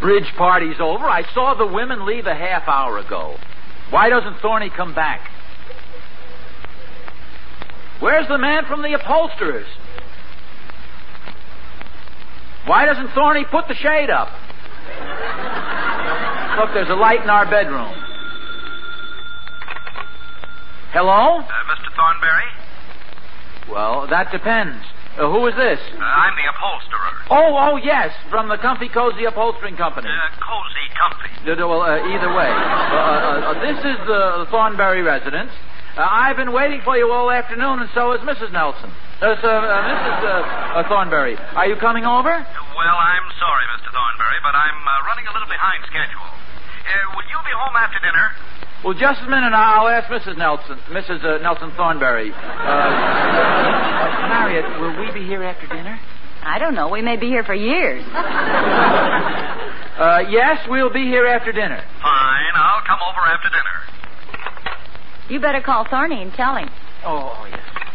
bridge party's over. I saw the women leave a half hour ago. Why doesn't Thorny come back? Where's the man from the upholsterers? Why doesn't Thorny put the shade up? Look, there's a light in our bedroom. Hello? Mr. Thornberry? Well, that depends. Who is this? I'm the upholsterer. Oh, yes, from the Comfy Cozy Upholstering Company. Cozy Comfy. Well, either way. This is the Thornberry residence. I've been waiting for you all afternoon, and so has Mrs. Nelson. Mrs. Thornberry. Are you coming over? Well, I'm sorry, Mr. Thornberry, but I'm running a little behind schedule. Will you be home after dinner? Well, just a minute. I'll ask Mrs. Nelson Thornberry. Harriet, will we be here after dinner? I don't know. We may be here for years. Yes, we'll be here after dinner. Fine. I'll come over after dinner. You better call Thorny and tell him. Oh, yes.